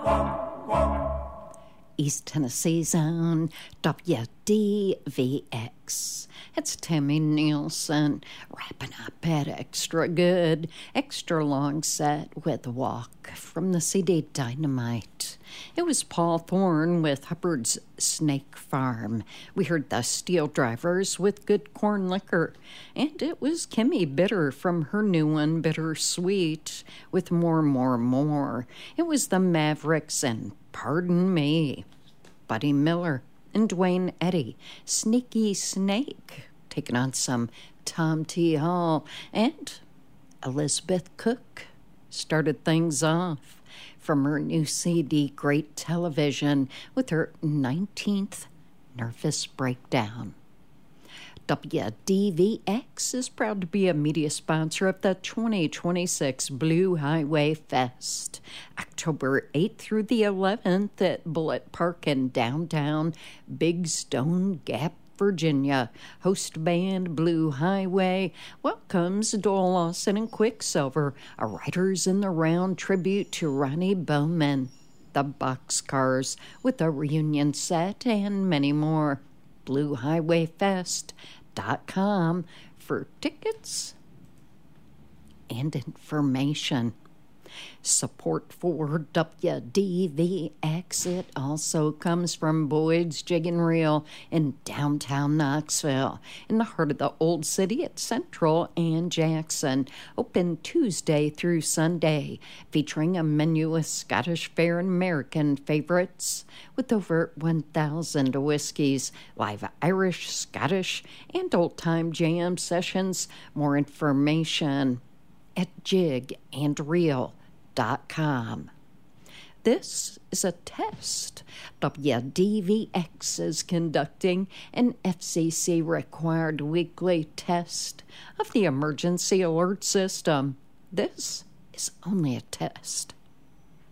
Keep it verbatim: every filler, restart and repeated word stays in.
East Tennessee's own W D V X. It's Tammy Nielsen wrapping up at Extra Good, Extra Long Set with Walk from the C D Dynamite. It was Paul Thorne with Hubbard's Snake Farm. We heard the Steel Drivers with Good Corn Liquor. And it was Kimmy Bitter from her new one, Bittersweet, with More, More, More. It was the Mavericks and Pardon Me. Buddy Miller and Dwayne Eddy, Sneaky Snake, taking on some Tom T. Hall, and Elizabeth Cook started things off from her new C D, Great Television, with her nineteenth Nervous Breakdown. W D V X is proud to be a media sponsor of the twenty twenty-six Blue Highway Fest, October eighth through the eleventh at Bullitt Park in downtown Big Stone Gap, Virginia. Host band Blue Highway welcomes Doyle Lawson and Quicksilver, a Riders in the Round tribute to Ronnie Bowman, the Boxcars with a reunion set, and many more. blue highway fest dot com for tickets and information. Support for W D V X, it also comes from Boyd's Jig and Reel in downtown Knoxville, in the heart of the Old City at Central and Jackson. Open Tuesday through Sunday, featuring a menu of Scottish fare and American favorites, with over one thousand whiskeys, live Irish, Scottish, and old-time jam sessions. More information at jig and reel dot com. This is a test. W D V X is conducting an F C C-required weekly test of the emergency alert system. This is only a test.